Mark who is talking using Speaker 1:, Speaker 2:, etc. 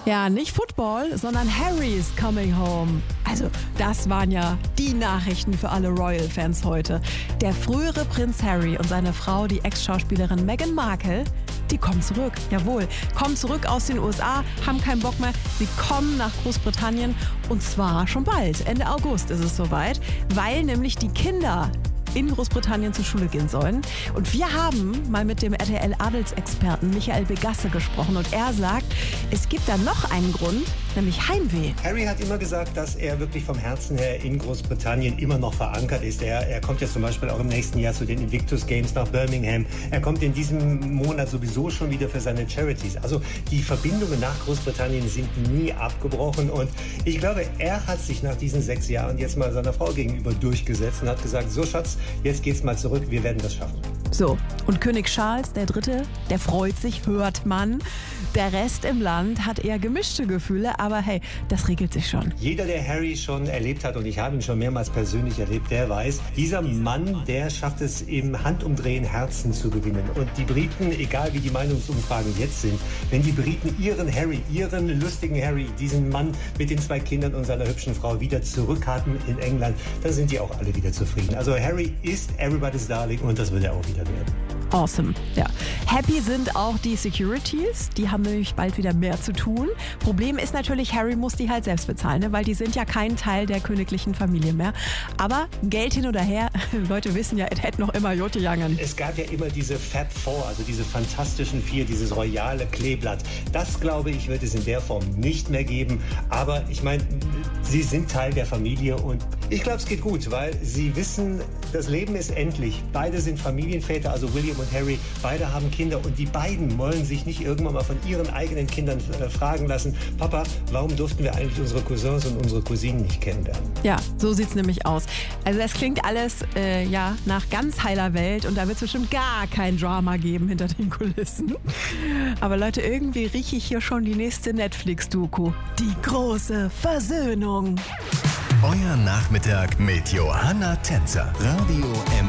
Speaker 1: Ja, nicht Football, sondern Harry's coming home. Also, das waren ja die Nachrichten für alle Royal-Fans heute. Der frühere Prinz Harry und seine Frau, die Ex-Schauspielerin Meghan Markle, die kommen zurück. Jawohl, kommen zurück aus den USA, haben keinen Bock mehr. Sie kommen nach Großbritannien und zwar schon bald. Ende August ist es soweit, weil nämlich die Kinder in Großbritannien zur Schule gehen sollen. Und wir haben mal mit dem RTL-Adelsexperten Michael Begasse gesprochen und er sagt, es gibt da noch einen Grund, nämlich Heimweh.
Speaker 2: Harry hat immer gesagt, dass er wirklich vom Herzen her in Großbritannien immer noch verankert ist. Er kommt ja zum Beispiel auch im nächsten Jahr zu den Invictus Games nach Birmingham. Er kommt in diesem Monat sowieso schon wieder für seine Charities. Also die Verbindungen nach Großbritannien sind nie abgebrochen. Und ich glaube, er hat sich nach diesen 6 Jahren jetzt mal seiner Frau gegenüber durchgesetzt und hat gesagt, so Schatz, jetzt geht's mal zurück, wir werden das schaffen.
Speaker 1: So, und König Charles III., der freut sich, hört man. Der Rest im Land hat eher gemischte Gefühle, aber hey, das regelt sich schon.
Speaker 2: Jeder, der Harry schon erlebt hat, und ich habe ihn schon mehrmals persönlich erlebt, der weiß, dieser Mann, der schafft es im Handumdrehen Herzen zu gewinnen. Und die Briten, egal wie die Meinungsumfragen jetzt sind, wenn die Briten ihren Harry, ihren lustigen Harry, diesen Mann mit den 2 Kindern und seiner hübschen Frau wieder zurück hatten in England, dann sind die auch alle wieder zufrieden. Also Harry ist everybody's darling und das wird er auch wieder werden.
Speaker 1: Awesome, ja. Happy sind auch die Securities, die haben nämlich bald wieder mehr zu tun. Problem ist natürlich, Harry muss die halt selbst bezahlen, ne? Weil die sind ja kein Teil der königlichen Familie mehr. Aber Geld hin oder her, Leute wissen ja, es hätte noch immer Jote jangen.
Speaker 2: Es gab ja immer diese Fab Four, also diese fantastischen 4, dieses royale Kleeblatt. Das, glaube ich, wird es in der Form nicht mehr geben. Aber ich meine, sie sind Teil der Familie und ich glaube, es geht gut, weil sie wissen, das Leben ist endlich. Beide sind Familienväter, also William und Harry, beide haben Kinder und die beiden wollen sich nicht irgendwann mal von ihren eigenen Kindern fragen lassen, Papa, warum durften wir eigentlich unsere Cousins und unsere Cousinen nicht kennenlernen?
Speaker 1: Ja, so sieht's nämlich aus. Also das klingt alles nach ganz heiler Welt und da wird es bestimmt gar kein Drama geben hinter den Kulissen. Aber Leute, irgendwie rieche ich hier schon die nächste Netflix-Doku. Die große Versöhnung.
Speaker 3: Euer Nachmittag mit Johanna Tänzer. Radio M.